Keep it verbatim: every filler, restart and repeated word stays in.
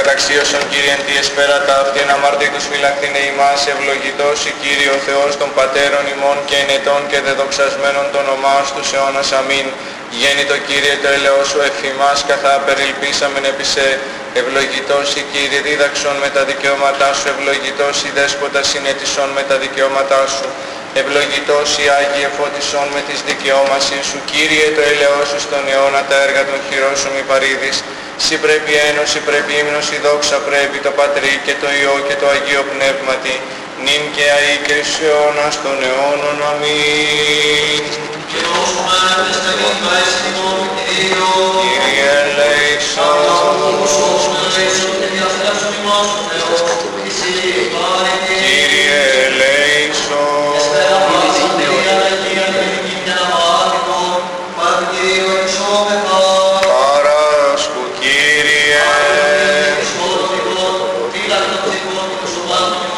καταξίωσον Κύριεν τι εσπέρατα αυτήν αμαρτήτους φυλακτήνε ημάς, ευλογητός η Κύριε ο Θεός των πατέρων ημών και ενετών και δεδοξασμένων το όνομά του αιώνας αμήν. Γέννητο Κύριε το έλεος σου εφημάς καθά περιλπίσαμεν επί σε. Ευλογητός η Κύριε δίδαξον με τα δικαιώματά σου, ευλογητός η Δέσποτα συνετισόν με τα δικαιώματά σου. Ευλογητός η Άγιε φώτισον με τις δικαιώμασιν σου. Κύριε το έλεος σου στον αιώνα τα έργα των χειρών σου μη παρήδεις. Συ πρέπει ένωση, πρέπει ύμνος, η δόξα πρέπει το Πατρί και το Υιό και το Αγίο Πνεύματι, νυν και αεί και εις αιώνας των αιώνων. Αμήν. Κύριε ελέησον. Κύριε ελέησον. Παράσκου Κύριε.